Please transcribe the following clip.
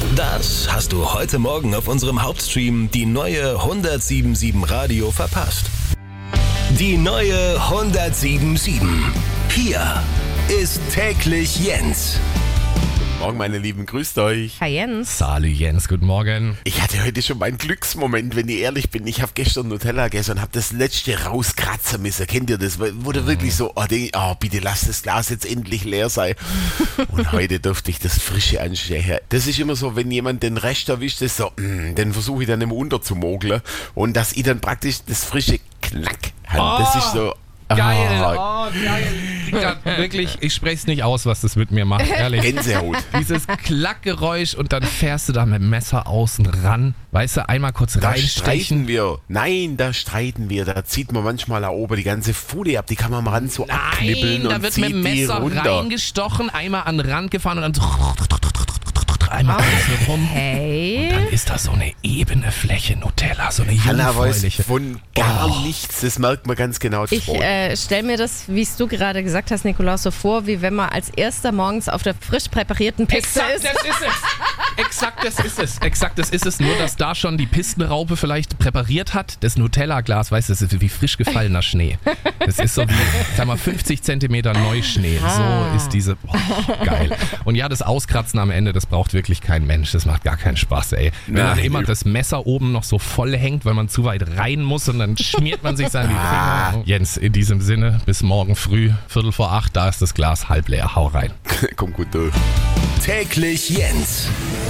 Das hast du heute Morgen auf unserem Hauptstream Die neue 107.7 Radio verpasst. Die neue 107.7. Hier ist täglich Jens. Morgen, meine Lieben, grüßt euch. Hi Jens. Salü Jens, guten Morgen. Ich hatte heute schon meinen Glücksmoment, wenn ich ehrlich bin. Ich habe gestern Nutella gegessen und habe das letzte rauskratzen müssen. Kennt ihr das? Wo du wirklich so, bitte lass das Glas jetzt endlich leer sein. Und heute durfte ich das Frische anstechen. Das ist immer so, wenn jemand den Rest erwischt, ist so, den versuche ich dann immer unterzumogeln. Und dass ich dann praktisch das Frische Knack habe. Das ist so... Geil, geil. Wirklich, ich spreche es nicht aus, was das mit mir macht, ehrlich. Gänsehaut. Dieses Klackgeräusch und dann fährst du da mit dem Messer außen ran. Weißt du, einmal kurz Da reinstechen. streiten wir. Nein, da streiten wir. Da zieht man manchmal da oben die ganze Folie ab. Die kann man mal ran so abknibbeln Nein, da und wird zieht mit dem die Messer runter. reingestochen, einmal an den Rand gefahren und dann so einmal außen rum. Hey. Und dann ist da so eine ebene Fläche Nutella, so eine Hanna weiß jungfräuliche. von gar nichts. Das merkt man ganz genau. Ich stelle mir das, wie es du gerade gesagt hast, Nikolaus, so vor, wie wenn man als erster morgens auf der frisch präparierten Piste ist. Das ist es. Exakt, das ist es. Nur, dass da schon die Pistenraupe vielleicht präpariert hat. Das Nutella-Glas, weißt du, das ist wie frisch gefallener Schnee. Das ist so wie, sag mal, 50 Zentimeter Neuschnee. So ist diese, geil. Und ja, das Auskratzen am Ende, das braucht wirklich kein Mensch. Das macht gar keinen Spaß, ey. Wenn dann immer das Messer oben noch so voll hängt, weil man zu weit rein muss und dann schmiert man sich seine Finger. Jens, in diesem Sinne, bis morgen früh, 7:45, da ist das Glas halb leer. Hau rein. Kommt gut durch. Täglich Jens.